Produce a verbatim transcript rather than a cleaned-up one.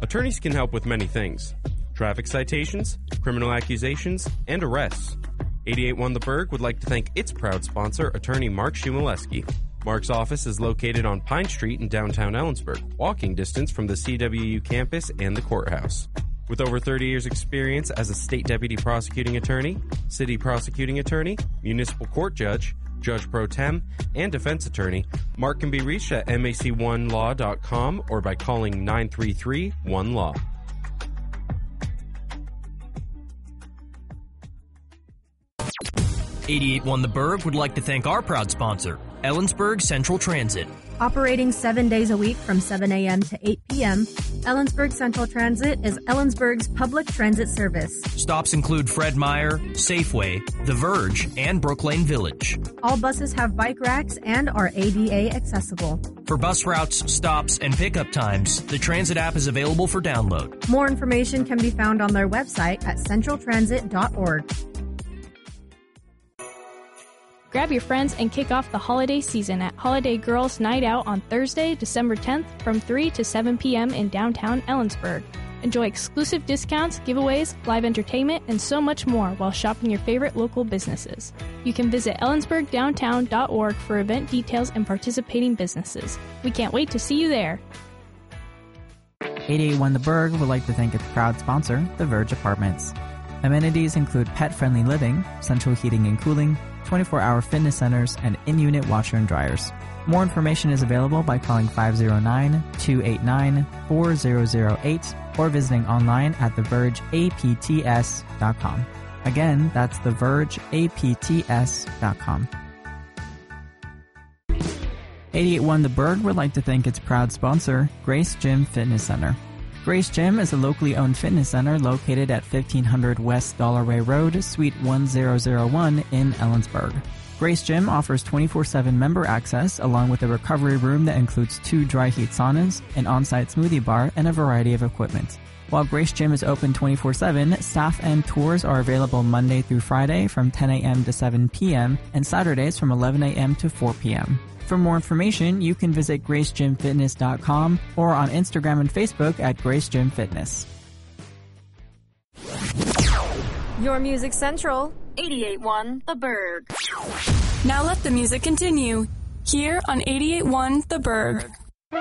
Attorneys can help with many things: traffic citations, criminal accusations, and arrests. eighty-eight one The Berg would like to thank its proud sponsor, attorney Mark Shumaleski. Mark's office is located on Pine Street in downtown Ellensburg, walking distance from the C W U campus and the courthouse. With over thirty years experience as a state deputy prosecuting attorney, city prosecuting attorney, municipal court judge, judge pro tem, and defense attorney, Mark can be reached at M A C one law dot com or by calling nine three three one law. eighty-eight one The Berg would like to thank our proud sponsor, Ellensburg Central Transit. Operating seven days a week from seven a.m. to eight p.m., Ellensburg Central Transit is Ellensburg's public transit service. Stops include Fred Meyer, Safeway, The Verge, and Brooklane Village. All buses have bike racks and are A D A accessible. For bus routes, stops, and pickup times, the Transit app is available for download. More information can be found on their website at central transit dot org. Grab your friends and kick off the holiday season at Holiday Girls Night Out on Thursday, December tenth from three to seven p.m. in downtown Ellensburg. Enjoy exclusive discounts, giveaways, live entertainment, and so much more while shopping your favorite local businesses. You can visit ellensburg downtown dot org for event details and participating businesses. We can't wait to see you there. eighty-eight one The Berg would like to thank its proud sponsor, The Verge Apartments. Amenities include pet-friendly living, central heating and cooling, twenty-four hour fitness centers, and in-unit washer and dryers. More information is available by calling five oh nine, two eight nine, four oh oh eight or visiting online at the verge a p t s dot com. Again, that's the verge a p t s dot com. eighty-eight one The Berg would like to thank its proud sponsor, Grace Gym Fitness Center. Grace Gym is a locally owned fitness center located at fifteen hundred West Dollarway Road, Suite one thousand one in Ellensburg. Grace Gym offers twenty-four seven member access along with a recovery room that includes two dry heat saunas, an on-site smoothie bar, and a variety of equipment. While Grace Gym is open twenty-four seven, staff and tours are available Monday through Friday from ten a.m. to seven p.m. and Saturdays from eleven a.m. to four p.m. For more information, you can visit grace gym fitness dot com or on Instagram and Facebook at Grace Gym Fitness. Your Music Central, eighty-eight one The Berg. Now let the music continue, here on eighty-eight one The Berg.